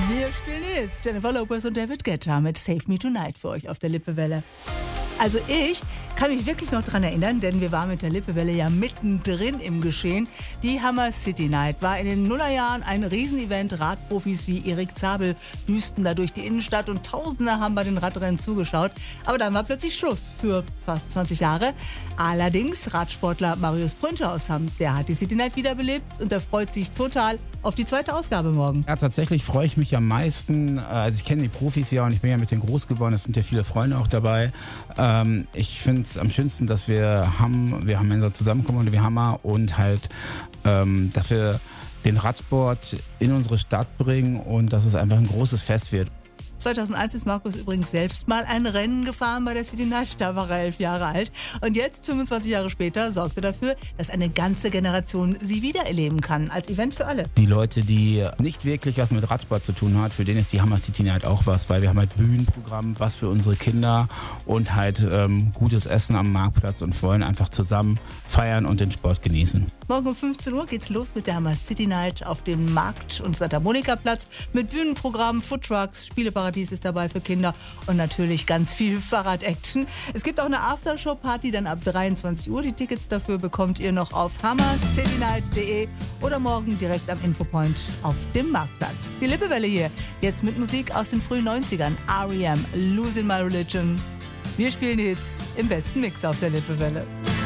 Wir spielen jetzt Jennifer Lopez und David Guetta mit Save Me Tonight für euch auf der Lippewelle. Also ich kann mich wirklich noch dran erinnern, denn wir waren mit der Lippewelle ja mittendrin im Geschehen. Die Hammer City Night war in den Nullerjahren ein Riesenevent. Radprofis wie Erik Zabel düsten da durch die Innenstadt und Tausende haben bei den Radrennen zugeschaut. Aber dann war plötzlich Schluss für fast 20 Jahre. Allerdings Radsportler Marius Brünter aus Hamm, der hat die City Night wiederbelebt und der freut sich total auf die zweite Ausgabe morgen. Ja, tatsächlich freue ich mich am meisten. Also ich kenne die Profis ja und ich bin ja mit denen groß geworden. Es sind ja viele Freunde auch dabei. Ich finde es am schönsten, dass wir haben unser Zusammenkommen und wir Hammer und halt dafür den Radsport in unsere Stadt bringen und dass es einfach ein großes Fest wird. 2001 ist Markus übrigens selbst mal ein Rennen gefahren bei der City Night, da war er 11 Jahre alt. Und jetzt, 25 Jahre später, sorgt er dafür, dass eine ganze Generation sie wiedererleben kann, als Event für alle. Die Leute, die nicht wirklich was mit Radsport zu tun haben, für denen ist die Hammer City Night auch was, weil wir haben halt Bühnenprogramm, was für unsere Kinder und halt gutes Essen am Marktplatz und wollen einfach zusammen feiern und den Sport genießen. Morgen um 15 Uhr geht's los mit der Hammer City Night auf dem Markt- und Santa Monica Platz mit Bühnenprogramm, Foodtrucks, Spieleparadies ist dabei für Kinder und natürlich ganz viel Fahrrad-Action. Es gibt auch eine Aftershow-Party dann ab 23 Uhr. Die Tickets dafür bekommt ihr noch auf hammercitynight.de oder morgen direkt am Infopoint auf dem Marktplatz. Die Lippewelle hier, jetzt mit Musik aus den frühen 90ern. R.E.M., Losing My Religion. Wir spielen Hits im besten Mix auf der Lippewelle.